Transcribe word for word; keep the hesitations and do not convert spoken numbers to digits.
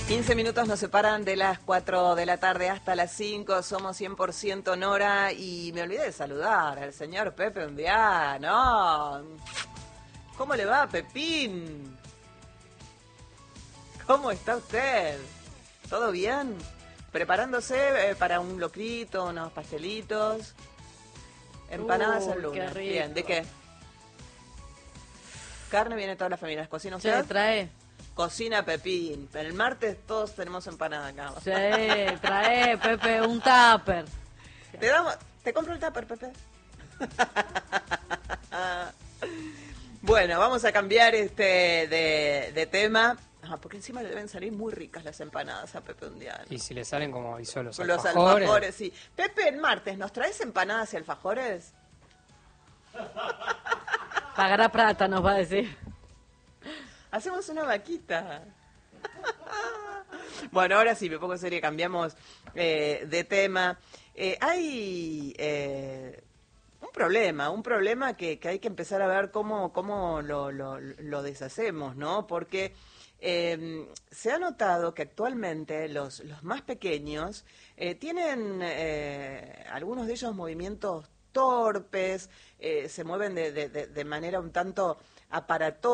quince minutos nos separan de las cuatro de la tarde hasta las cinco. Somos cien por ciento Nora y me olvidé de saludar al señor Pepe Undiá, ¿no? ¿Cómo le va, Pepín? ¿Cómo está usted? ¿Todo bien? ¿Preparándose eh, para un locrito, unos pastelitos? Empanadas Uh, al lunes. qué rico. Bien, ¿de qué? Carne viene toda la familia. ¿Cocina usted? Che, trae. Cocina Pepín. El martes todos tenemos empanada acá. Sí, trae, Pepe, un tupper. Te damos, te compro el tupper, Pepe. Bueno, vamos a cambiar este de, de tema. Ah, porque encima le deben salir muy ricas las empanadas a Pepe Undiano. Y si le salen como hizo los Con los alfajores. alfajores, sí. Pepe, el martes, ¿nos traes empanadas y alfajores? Pagará plata, nos va a decir. Hacemos una vaquita. Bueno, ahora sí, me pongo seria, cambiamos eh, de tema. Eh, hay eh, un problema, un problema que, que hay que empezar a ver cómo, cómo lo, lo, lo deshacemos, ¿no? Porque eh, se ha notado que actualmente los, los más pequeños eh, tienen eh, algunos de ellos movimientos torpes, eh, se mueven de, de, de, de manera un tanto aparatosa.